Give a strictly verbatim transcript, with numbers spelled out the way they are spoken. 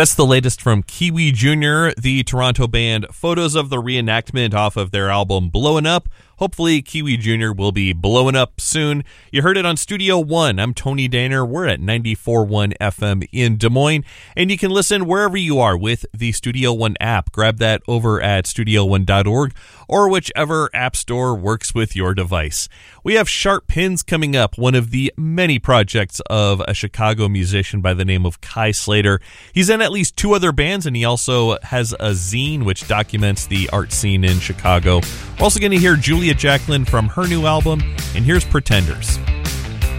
That's the latest from Kiwi Junior, the Toronto band. Photos of the reenactment off of their album Blowin' Up. Hopefully, Kiwi Junior will be blowing up soon. You heard it on Studio One. I'm Tony Danner. We're at ninety-four point one F M in Des Moines, and you can listen wherever you are with the Studio One app. Grab that over at studio one dot org or whichever app store works with your device. We have Sharp Pins coming up, one of the many projects of a Chicago musician by the name of Kai Slater. He's in at least two other bands, and he also has a zine which documents the art scene in Chicago. We're also going to hear Julia Jacklin from her new album, and here's Pretenders.